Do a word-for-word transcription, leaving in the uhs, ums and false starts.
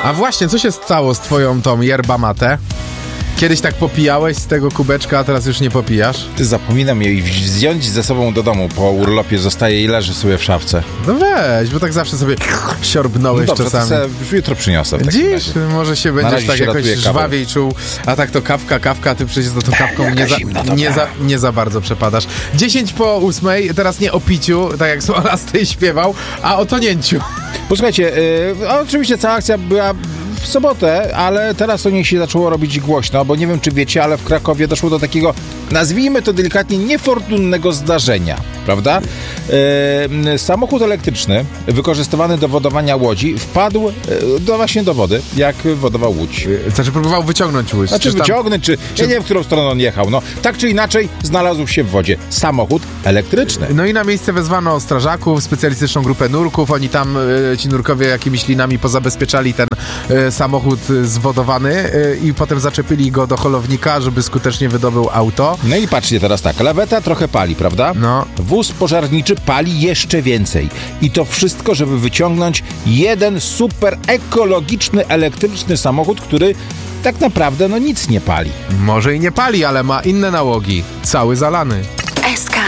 A właśnie, co się stało z twoją tą yerba mate? Kiedyś tak popijałeś z tego kubeczka, a teraz już nie popijasz? Zapominam jej wziąć ze sobą do domu. Po urlopie zostaje i leży sobie w szafce. No weź, bo tak zawsze sobie siorbnąłeś no dobrze, czasami. To sobie jutro przyniosę. Dziś może się będziesz tak się jakoś żwawiej czuł, a tak to kawka, kawka, ty przecież za tą kawką nie za, nie, za, nie za bardzo przepadasz. dziesięć po ósmej, teraz nie o piciu, tak jak Solasty śpiewał, a o tonięciu. Posłuchajcie, yy, oczywiście cała akcja była w sobotę, ale teraz o niej się zaczęło robić głośno, bo nie wiem, czy wiecie, ale w Krakowie doszło do takiego, nazwijmy to delikatnie, niefortunnego zdarzenia, prawda? Yy, samochód elektryczny wykorzystywany do wodowania łodzi wpadł yy, do, właśnie do wody, jak wodował łódź. Znaczy próbował wyciągnąć łódź. Znaczy czy tam... wyciągnąć, czy... czy... Ja nie wiem, w którą stronę on jechał. No, tak czy inaczej znalazł się w wodzie samochód elektryczny. No i na miejsce wezwano strażaków, specjalistyczną grupę nurków. Oni tam, yy, ci nurkowie, jakimiś linami pozabezpieczali ten yy, samochód zwodowany yy, i potem zaczepili go do holownika, żeby skutecznie wydobył auto. No i patrzcie teraz tak, laweta trochę pali, prawda? No. Wóz pożarniczy pali jeszcze więcej. I to wszystko, żeby wyciągnąć jeden super ekologiczny, elektryczny samochód, który tak naprawdę no nic nie pali. Może i nie pali, ale ma inne nałogi. Cały zalany.